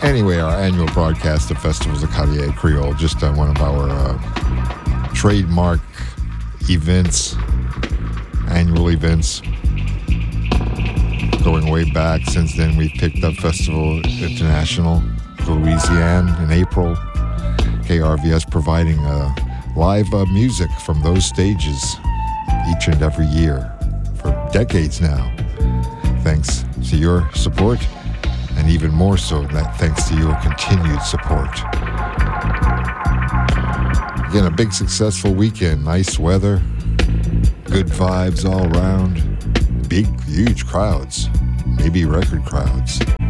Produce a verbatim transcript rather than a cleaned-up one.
Anyway, our annual broadcast of Festivals of Cartier Creole, just uh, one of our uh, trademark events, annual events. Going way back, since then we've picked up Festival International of Louisiana in April. K R V S providing uh, live uh, music from those stages each and every year for decades now. Thanks to your support, and even more so that thanks to your continued support. Again, a big successful weekend, nice weather, good vibes all around, big, huge crowds, maybe record crowds.